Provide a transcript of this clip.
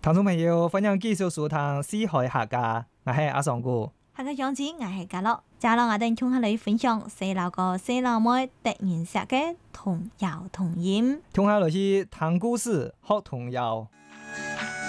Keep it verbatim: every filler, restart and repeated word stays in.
聽眾朋友，歡迎繼續收聽《四海客家》，我係阿尚哥。 下個章節我係嘉樂，接落我哋同下你分享細路哥細路妹突然寫嘅童謠童音。 聽下來是聽故事學童謠。